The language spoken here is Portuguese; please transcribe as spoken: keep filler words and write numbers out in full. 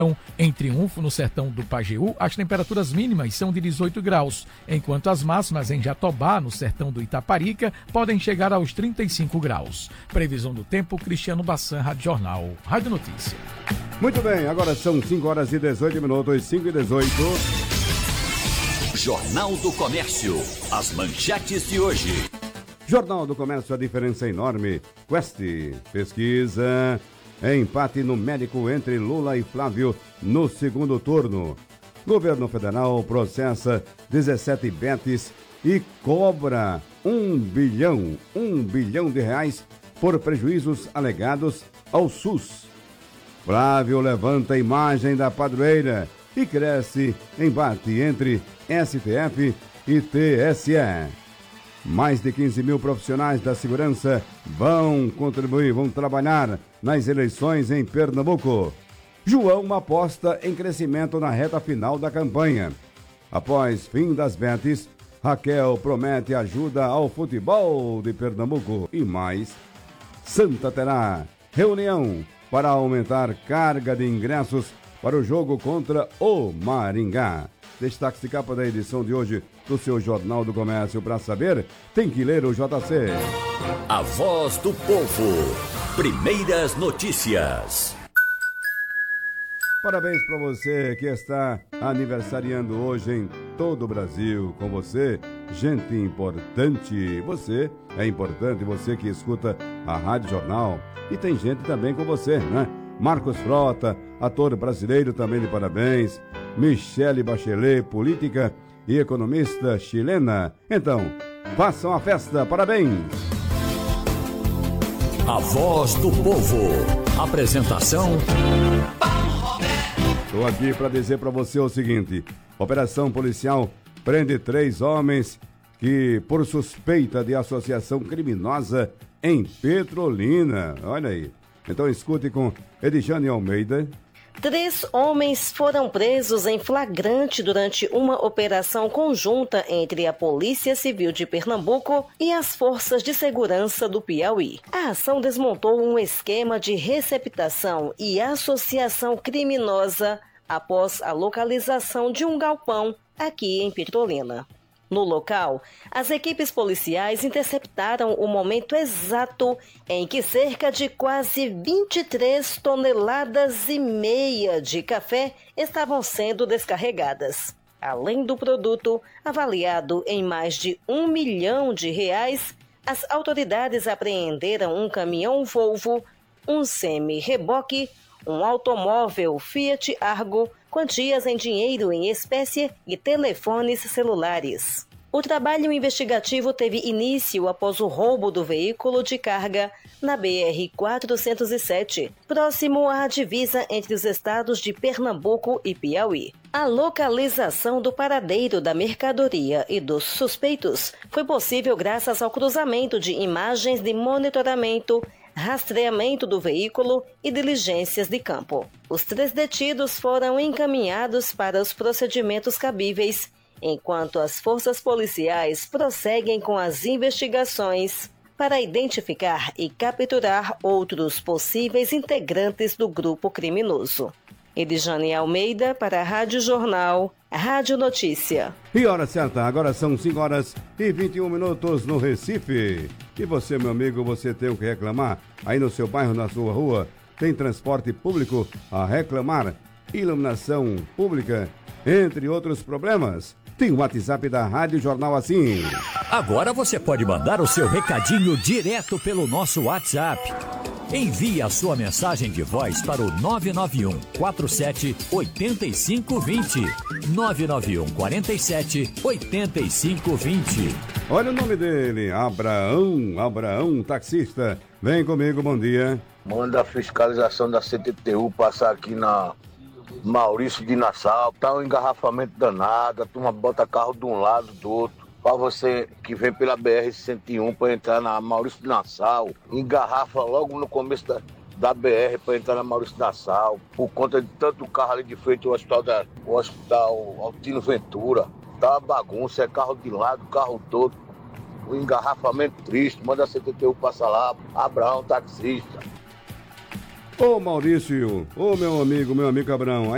Em Triunfo, no sertão do Pajeú, as temperaturas mínimas são de dezoito graus, enquanto as máximas em Jatobá, no sertão do Itaparica, podem chegar aos trinta e cinco graus. Previsão do tempo, Cristiano Bassan, Rádio Jornal, Rádio Notícia. Muito bem, agora são cinco horas e dezoito minutos, cinco e dezoito. Jornal do Comércio, as manchetes de hoje. Jornal do Comércio, a diferença é enorme. Quest, pesquisa... Empate numérico entre Lula e Flávio no segundo turno. Governo federal processa dezessete bets e cobra um bilhão, um bilhão de reais por prejuízos alegados ao SUS. Flávio levanta a imagem da padroeira e cresce embate entre S T F e T S E. Mais de quinze mil profissionais da segurança vão contribuir, vão trabalhar nas eleições em Pernambuco. João aposta em crescimento na reta final da campanha. Após fim das bets, Raquel promete ajuda ao futebol de Pernambuco. E mais, Santa terá reunião para aumentar carga de ingressos para o jogo contra o Maringá. Destaque de capa da edição de hoje do seu Jornal do Comércio. Para saber, tem que ler o J C. A voz do povo. Primeiras notícias. Parabéns para você que está aniversariando hoje em todo o Brasil. Com você, gente importante. Você é importante, você que escuta a Rádio Jornal. E tem gente também com você, né? Marcos Frota, ator brasileiro, também de parabéns. Michelle Bachelet, política e economista chilena. Então, façam a festa, parabéns! A voz do povo. Apresentação... Estou aqui para dizer para você o seguinte: operação policial prende três homens que, por suspeita de associação criminosa em Petrolina. Olha aí. Então escute com Edjane Almeida. Três homens foram presos em flagrante durante uma operação conjunta entre a Polícia Civil de Pernambuco e as Forças de Segurança do Piauí. A ação desmontou um esquema de receptação e associação criminosa após a localização de um galpão aqui em Petrolina. No local, as equipes policiais interceptaram o momento exato em que cerca de quase vinte e três toneladas e meia de café estavam sendo descarregadas. Além do produto, avaliado em mais de um milhão de reais, as autoridades apreenderam um caminhão Volvo, um semi-reboque, um automóvel Fiat Argo, quantias em dinheiro em espécie e telefones celulares. O trabalho investigativo teve início após o roubo do veículo de carga na B R quatrocentos e sete, próximo à divisa entre os estados de Pernambuco e Piauí. A localização do paradeiro da mercadoria e dos suspeitos foi possível graças ao cruzamento de imagens de monitoramento, rastreamento do veículo e diligências de campo. Os três detidos foram encaminhados para os procedimentos cabíveis, enquanto as forças policiais prosseguem com as investigações para identificar e capturar outros possíveis integrantes do grupo criminoso. Edjane Almeida para a Rádio Jornal, Rádio Notícia. E hora certa, agora são cinco horas e vinte e um minutos no Recife. E você, meu amigo, você tem o que reclamar? Aí no seu bairro, na sua rua, tem transporte público a reclamar, iluminação pública, entre outros problemas? Tem o WhatsApp da Rádio Jornal assim. Agora você pode mandar o seu recadinho direto pelo nosso WhatsApp. Envie a sua mensagem de voz para o nove nove um quatro sete oito cinco dois zero. nove nove um quatro sete oito cinco dois zero. Olha o nome dele, Abraão, Abraão, taxista. Vem comigo, bom dia. Manda a fiscalização da C T T U passar aqui na Maurício de Nassau. Tá um engarrafamento danado, a turma bota carro de um lado, do outro. Para você que vem pela B R cento e um para entrar na Maurício de Nassau, engarrafa logo no começo da, da B R para entrar na Maurício de Nassau, por conta de tanto carro ali de frente ao hospital, da, o hospital Altino Ventura. Tá uma bagunça, é carro de lado, carro todo. O engarrafamento triste, manda a C T T U passar lá, Abraão, taxista. Ô Maurício, ô meu amigo, meu amigo Abraão,